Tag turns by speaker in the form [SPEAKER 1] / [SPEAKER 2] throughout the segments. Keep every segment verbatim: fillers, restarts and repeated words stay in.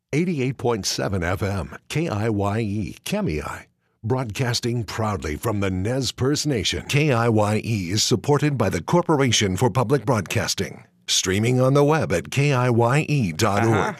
[SPEAKER 1] eighty-eight point seven F M, K I Y E, Kemei. Broadcasting proudly from the Nez Perce Nation. K I Y E is supported by the Corporation for Public Broadcasting. Streaming on the web at K I Y E dot org.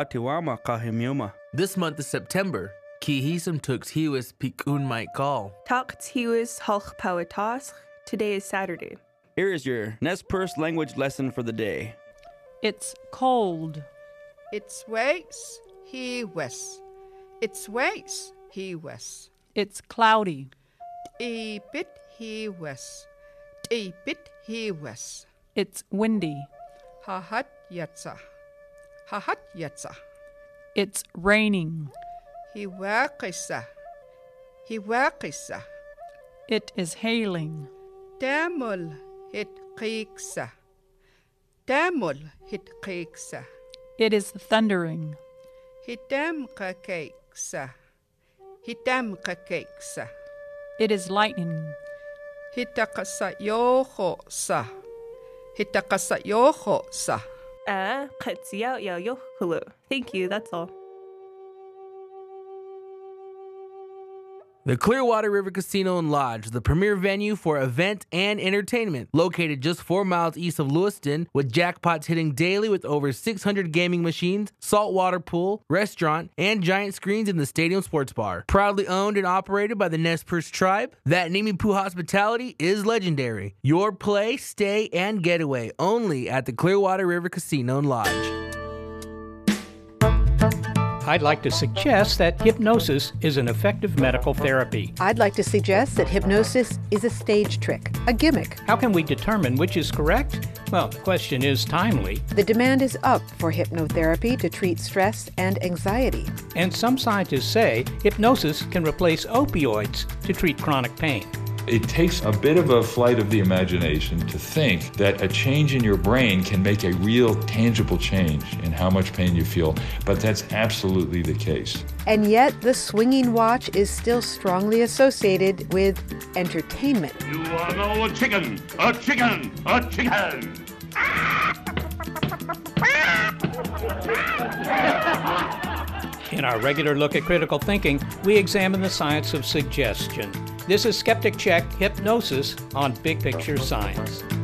[SPEAKER 2] This month is September. Kihism tux hiwis pikun might call.
[SPEAKER 3] Talk hiwis halch pawatas. Today is Saturday.
[SPEAKER 4] Here is your Nez Perce language lesson for the day.
[SPEAKER 5] It's cold.
[SPEAKER 6] It's waits, he wes. It's waits, he wes.
[SPEAKER 5] It's cloudy.
[SPEAKER 6] E bit he wes. E bit he wes.
[SPEAKER 5] It's windy.
[SPEAKER 6] Ha hat yetsa. Ha hat yetsa.
[SPEAKER 5] It's raining.
[SPEAKER 6] He wakisa. He wakisa.
[SPEAKER 5] It is hailing.
[SPEAKER 6] Damul hit creeksa. Damul hit creeksa.
[SPEAKER 5] It is thundering.
[SPEAKER 6] Hitam kakeksa. Hitam kakeksa.
[SPEAKER 5] It is lightning.
[SPEAKER 6] Hitakasa yoho sa. Hitakasa yoho sa.
[SPEAKER 3] Ah, katsiya ya yohulu. Thank you, that's all.
[SPEAKER 2] The Clearwater River Casino and Lodge, the premier venue for event and entertainment, located just four miles east of Lewiston, with jackpots hitting daily with over six hundred gaming machines, saltwater pool, restaurant, and giant screens in the stadium sports bar. Proudly owned and operated by the Nez Perce tribe, that Nimipu hospitality is legendary. Your play, stay, and getaway only at the Clearwater River Casino and Lodge.
[SPEAKER 7] I'd like to suggest that hypnosis is an effective medical therapy.
[SPEAKER 8] I'd like to suggest that hypnosis is a stage trick, a gimmick.
[SPEAKER 7] How can we determine which is correct? Well, the question is timely.
[SPEAKER 8] The demand is up for hypnotherapy to treat stress and anxiety.
[SPEAKER 7] And some scientists say hypnosis can replace opioids to treat chronic pain.
[SPEAKER 9] It takes a bit of a flight of the imagination to think that a change in your brain can make a real tangible change in how much pain you feel, but that's absolutely the case.
[SPEAKER 8] And yet, the swinging watch is still strongly associated with entertainment.
[SPEAKER 10] You are no a chicken, a chicken, a chicken!
[SPEAKER 7] In our regular look at critical thinking, we examine the science of suggestion. This is Skeptic Check Hypnosis on Big Picture Science.